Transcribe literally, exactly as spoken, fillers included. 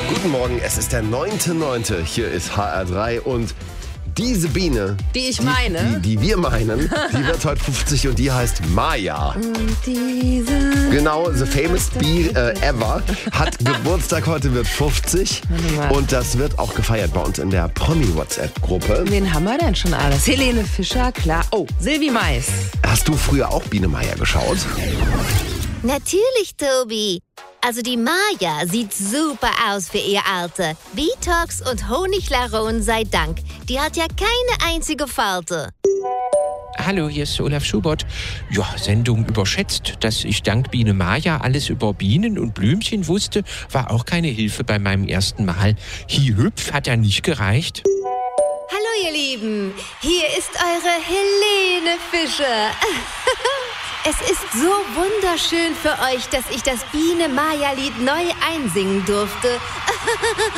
Guten Morgen, es ist der neunte neunte Hier ist H R drei und diese Biene, die ich meine, die, die, die wir meinen, die wird heute fünfzig und die heißt Maya. Und diese Genau, the famous bee äh, ever, hat Geburtstag, heute wird fünfzig und das wird auch gefeiert bei uns in der Promi-WhatsApp-Gruppe. Wen haben wir denn schon alles? Helene Fischer, klar. Oh, Silvi Mais. Hast du früher auch Biene Maya geschaut? Natürlich, Tobi. Also die Maya sieht super aus für ihr Alter. Detox und Honiglaron sei Dank. Die hat ja keine einzige Falte. Hallo, hier ist Olaf Schubert. Ja, Sendung überschätzt. Dass ich dank Biene Maya alles über Bienen und Blümchen wusste, war auch keine Hilfe bei meinem ersten Mal. Hi-hüpf hat ja nicht gereicht. Hallo ihr Lieben, hier ist eure Helene Fischer. Es ist so wunderschön für euch, dass ich das Biene-Maya-Lied neu einsingen durfte.